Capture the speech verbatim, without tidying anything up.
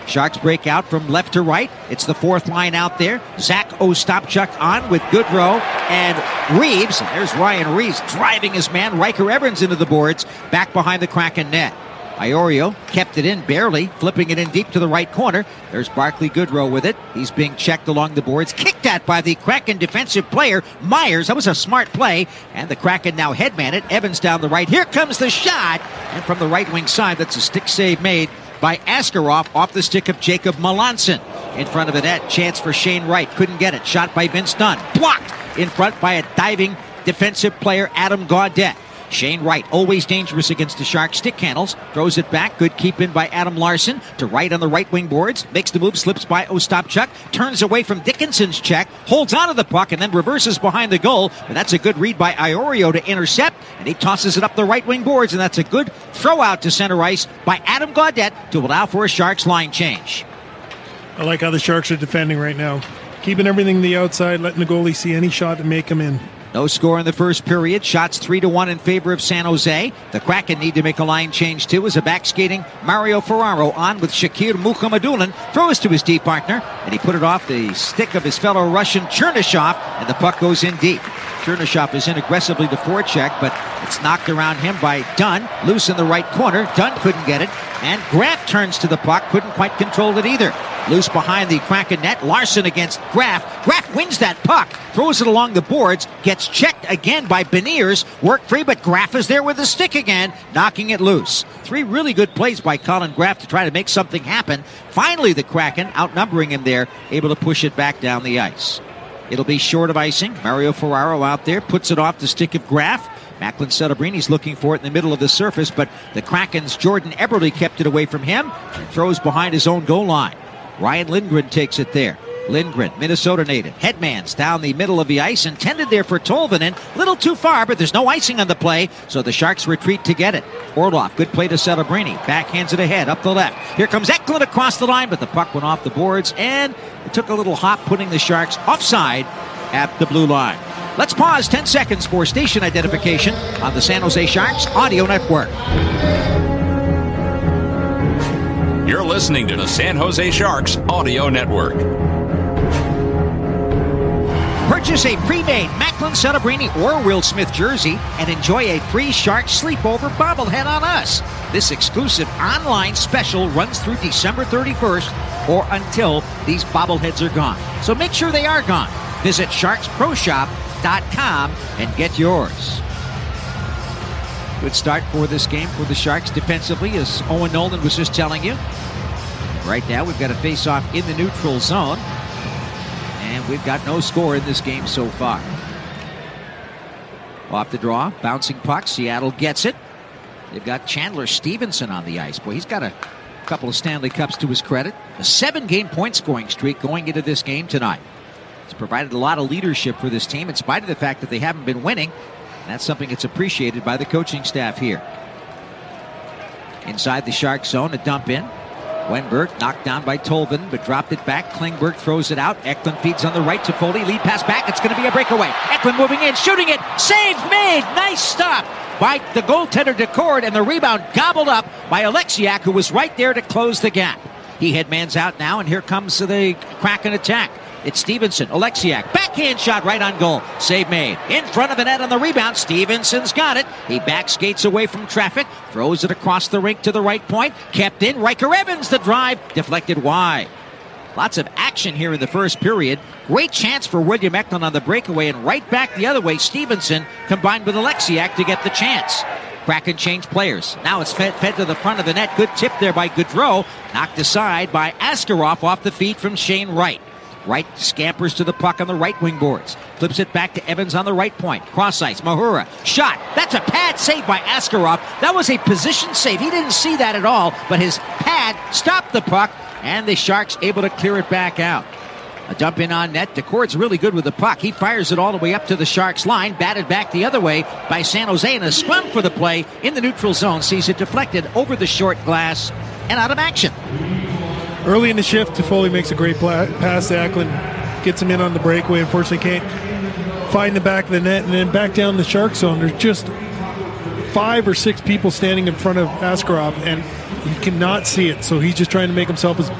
Sharks break out from left to right. It's the fourth line out there. Zach Ostapchuk on with Goodrow and Reeves. There's Ryan Reeves driving his man, Riker Evans, into the boards, back behind the Kraken net. Iorio kept it in barely, flipping it in deep to the right corner. There's Barclay Goodrow with it. He's being checked along the boards. Kicked at by the Kraken defensive player, Myers. That was a smart play. And the Kraken now headman it. Evans down the right. Here comes the shot. And from the right wing side, that's a stick save made by Askarov off the stick of Jacob Melanson. In front of the net, chance for Shane Wright. Couldn't get it. Shot by Vince Dunn. Blocked in front by a diving defensive player, Adam Gaudette. Shane Wright, always dangerous against the Sharks stick handles. Throws it back. Good keep in by Adam Larson. To right on the right wing boards. Makes the move. Slips by Ostapchuk. Turns away from Dickinson's check. Holds onto the puck and then reverses behind the goal. But that's a good read by Iorio to intercept. And he tosses it up the right wing boards. And that's a good throw out to center ice by Adam Gaudette to allow for a Sharks line change. I like how the Sharks are defending right now. Keeping everything to the outside. Letting the goalie see any shot and make him in. No score in the first period. Shots three to one in favor of San Jose. The Kraken need to make a line change too as a back-skating Mario Ferraro on with Shakir Mukhamadullin. Throws to his D partner, and he put it off the stick of his fellow Russian Chernyshov, and the puck goes in deep. Chernyshov is in aggressively to forecheck, but it's knocked around him by Dunn. Loose in the right corner. Dunn couldn't get it, and Graf turns to the puck. Couldn't quite control it either. Loose behind the Kraken net. Larson against Graf. Graf wins that puck. Throws it along the boards. Gets checked again by Beniers. Work free, but Graf is there with the stick again, knocking it loose. Three really good plays by Colin Graf to try to make something happen. Finally, the Kraken, outnumbering him there, able to push it back down the ice. It'll be short of icing. Mario Ferraro out there, puts it off the stick of Graf. Macklin Celebrini looking for it in the middle of the surface, but the Kraken's Jordan Eberle kept it away from him and throws behind his own goal line. Ryan Lindgren takes it there. Lindgren, Minnesota native. Headman's down the middle of the ice, intended there for Tolvanen. Little too far, but there's no icing on the play, so the Sharks retreat to get it. Orlov, good play to Celebrini. Backhands it ahead, up the left. Here comes Eklund across the line, but the puck went off the boards, and it took a little hop, putting the Sharks offside at the blue line. Let's pause ten seconds for station identification on the San Jose Sharks Audio Network. You're listening to the San Jose Sharks Audio Network. Purchase a pre-made Macklin Celebrini or Will Smith jersey and enjoy a free Sharks sleepover bobblehead on us. This exclusive online special runs through December thirty-first or until these bobbleheads are gone. So make sure they are gone. Visit sharks pro shop dot com and get yours. Good start for this game for the Sharks defensively, as Owen Nolan was just telling you. Right now we've got a face-off in the neutral zone. And we've got no score in this game so far. Off the draw, bouncing puck. Seattle gets it. They've got Chandler Stevenson on the ice. Boy, he's got a couple of Stanley Cups to his credit. A seven-game point-scoring streak going into this game tonight. He's provided a lot of leadership for this team in spite of the fact that they haven't been winning. And that's something that's appreciated by the coaching staff here. Inside the Shark zone, a dump in. Wenberg knocked down by Tolvanen, but dropped it back. Klingberg throws it out. Eklund feeds on the right to Foley. Lead pass back. It's going to be a breakaway. Eklund moving in, shooting it. Save made. Nice stop by the goaltender Decord, and the rebound gobbled up by Alexiak, who was right there to close the gap. He headmans out now, and here comes the Kraken attack. It's Stevenson, Alexiak, backhand shot right on goal. Save made. In front of the net on the rebound. Stevenson's got it. He back skates away from traffic, throws it across the rink to the right point. Kept in. Riker Evans, the drive, deflected wide. Lots of action here in the first period. Great chance for William Eklund on the breakaway, and right back the other way, Stevenson combined with Alexiak to get the chance. Kraken changed players. Now it's fed, fed to the front of the net. Good tip there by Goodrow. Knocked aside by Askarov off the feed from Shane Wright. Wright scampers to the puck on the right wing boards. Flips it back to Evans on the right point. Cross ice. Mahura. Shot. That's a pad save by Askarov. That was a position save. He didn't see that at all, but his pad stopped the puck, and the Sharks able to clear it back out. A dump in on net. Decord's really good with the puck. He fires it all the way up to the Sharks line. Batted back the other way by San Jose, and a scrum for the play in the neutral zone. Sees it deflected over the short glass and out of action. Early in the shift, Toffoli makes a great pass to Eklund. Gets him in on the breakaway. Unfortunately, can't find the back of the net. And then back down the Shark zone, there's just five or six people standing in front of Askarov, and he cannot see it. So he's just trying to make himself as